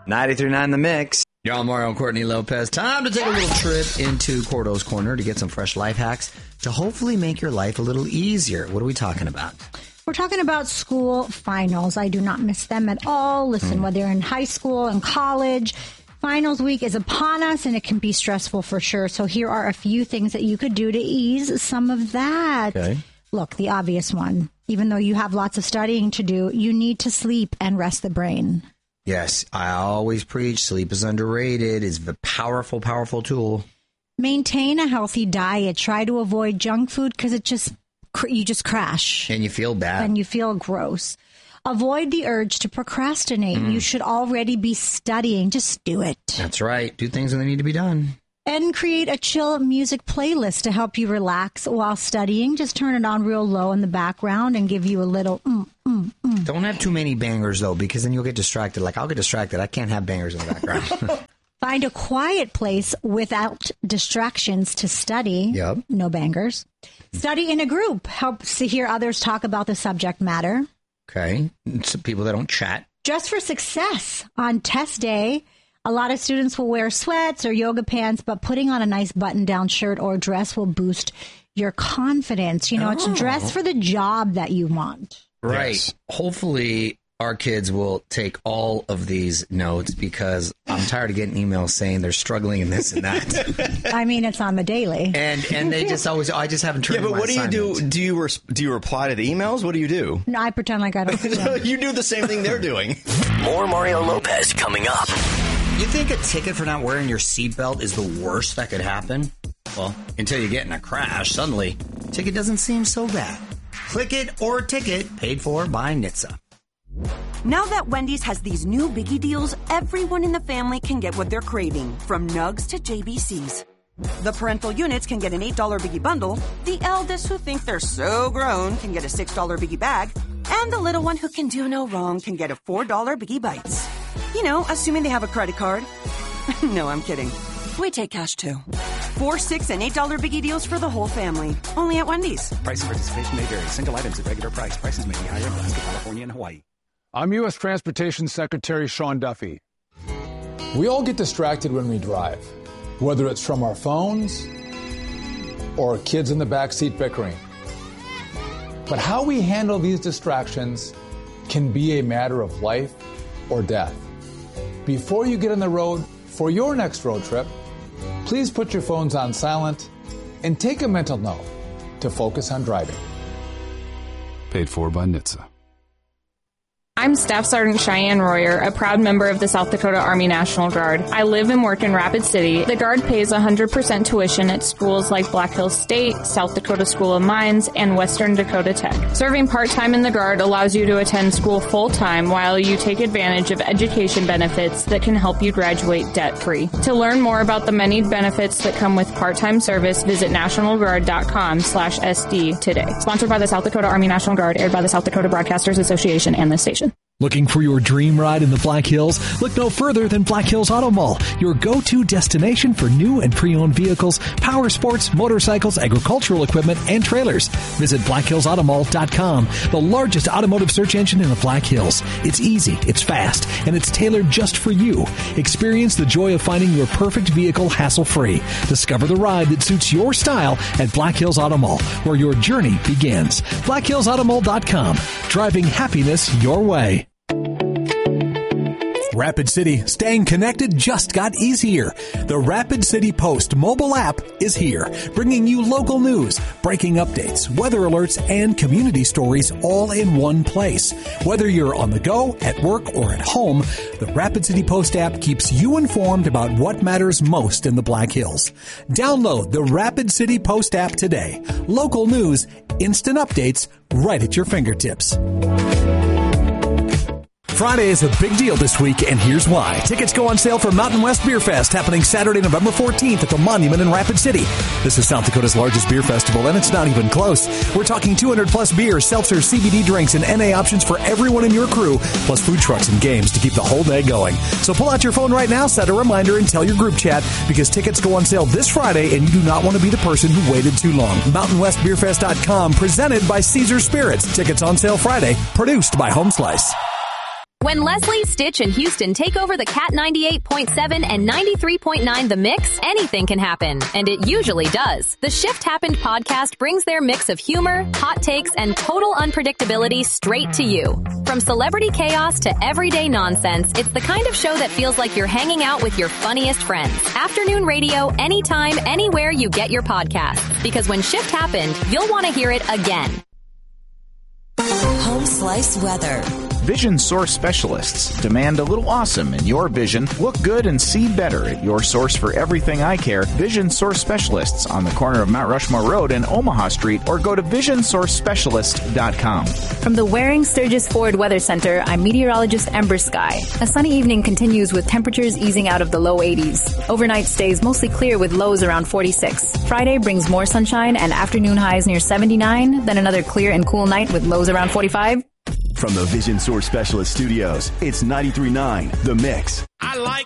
93.9 The Mix. Y'all, Mario and Courtney Lopez. Time to take a little trip into Cordo's Corner to get some fresh life hacks to hopefully make your life a little easier. What are we talking about? We're talking about school finals. I do not miss them at all. Listen, whether you're in high school and college, finals week is upon us and it can be stressful for sure. So here are a few things that you could do to ease some of that. Okay. Look, the obvious one. Even though you have lots of studying to do, you need to sleep and rest the brain. Yes, I always preach sleep is underrated. It's a powerful, powerful tool. Maintain a healthy diet. Try to avoid junk food because you just crash. And you feel bad. And you feel gross. Avoid the urge to procrastinate. You should already be studying. Just do it. That's right. Do things when they need to be done. And create a chill music playlist to help you relax while studying. Just turn it on real low in the background and give you a little Don't have too many bangers, though, because then you'll get distracted. Like, I'll get distracted. I can't have bangers in the background. Find a quiet place without distractions to study. Yep. No bangers. Study in a group. Helps to hear others talk about the subject matter. Okay. Some people that don't chat. Dress for success. On test day, a lot of students will wear sweats or yoga pants, but putting on a nice button-down shirt or dress will boost your confidence. You know, it's dress for the job that you want. Right. Yes. Hopefully, our kids will take all of these notes because I'm tired of getting emails saying they're struggling in this and that. I mean, it's on the daily. And they just always, I just haven't turned Yeah, but my what do you do? Do you reply to the emails? What do you do? No, I pretend like I don't see them. You do the same thing they're doing. More Mario Lopez coming up. You think a ticket for not wearing your seatbelt is the worst that could happen? Well, until you get in a crash, suddenly, ticket doesn't seem so bad. Click it or ticket, paid for by NHTSA. Now that Wendy's has these new biggie deals, everyone in the family can get what they're craving, from nugs to JBCs. The parental units can get an $8 biggie bundle, the eldest who think they're so grown can get a $6 biggie bag, and the little one who can do no wrong can get a $4 biggie bites. You know, assuming they have a credit card. No, I'm kidding. We take cash too. 4, $6, and $8 biggie deals for the whole family. Only at Wendy's. Price and participation may vary. Single items at regular price. Prices may be higher in Alaska, California, and Hawaii. I'm U.S. Transportation Secretary Sean Duffy. We all get distracted when we drive, whether it's from our phones or kids in the backseat bickering. But how we handle these distractions can be a matter of life or death. Before you get on the road for your next road trip, please put your phones on silent and take a mental note to focus on driving. Paid for by NHTSA. I'm Staff Sergeant Cheyenne Royer, a proud member of the South Dakota Army National Guard. I live and work in Rapid City. The Guard pays 100% tuition at schools like Black Hills State, South Dakota School of Mines, and Western Dakota Tech. Serving part-time in the Guard allows you to attend school full-time while you take advantage of education benefits that can help you graduate debt-free. To learn more about the many benefits that come with part-time service, visit nationalguard.com/SD today. Sponsored by the South Dakota Army National Guard, aired by the South Dakota Broadcasters Association and this station. Looking for your dream ride in the Black Hills? Look no further than Black Hills Auto Mall, your go-to destination for new and pre-owned vehicles, power sports, motorcycles, agricultural equipment, and trailers. Visit BlackHillsAutomall.com, the largest automotive search engine in the Black Hills. It's easy, it's fast, and it's tailored just for you. Experience the joy of finding your perfect vehicle hassle-free. Discover the ride that suits your style at Black Hills Auto Mall, where your journey begins. BlackHillsAutomall.com, driving happiness your way. Rapid City, staying connected just got easier. The Rapid City Post mobile app is here, bringing you local news, breaking updates, weather alerts, and community stories all in one place. Whether you're on the go, at work, or at home, the Rapid City Post app keeps you informed about what matters most in the Black Hills. Download the Rapid City Post app today. Local news, instant updates, right at your fingertips. Friday is a big deal this week, and here's why. Tickets go on sale for Mountain West Beer Fest, happening Saturday, November 14th at the Monument in Rapid City. This is South Dakota's largest beer festival, and it's not even close. We're talking 200-plus beers, seltzers, CBD drinks, and NA options for everyone in your crew, plus food trucks and games to keep the whole day going. So pull out your phone right now, set a reminder, and tell your group chat, because tickets go on sale this Friday, and you do not want to be the person who waited too long. MountainWestBeerFest.com, presented by Caesar Spirits. Tickets on sale Friday, produced by Home Slice. When Leslie, Stitch, and Houston take over the Cat 98.7 and 93.9 The Mix, anything can happen, and it usually does. The Shift Happened podcast brings their mix of humor, hot takes, and total unpredictability straight to you. From celebrity chaos to everyday nonsense, it's the kind of show that feels like you're hanging out with your funniest friends. Afternoon radio, anytime, anywhere you get your podcast. Because when Shift Happened, you'll want to hear it again. Home Slice Weather. Vision Source Specialists demand a little awesome in your vision. Look good and see better at your source for everything eye care. Vision Source Specialists on the corner of Mount Rushmore Road and Omaha Street, or go to visionsourcespecialist.com. From the Waring Sturgis Ford Weather Center, I'm meteorologist Ember Sky. A sunny evening continues with temperatures easing out of the low 80s. Overnight stays mostly clear with lows around 46. Friday brings more sunshine and afternoon highs near 79, then another clear and cool night with lows around 45. From the Vision Source Specialist Studios, it's 93.9 The Mix. I like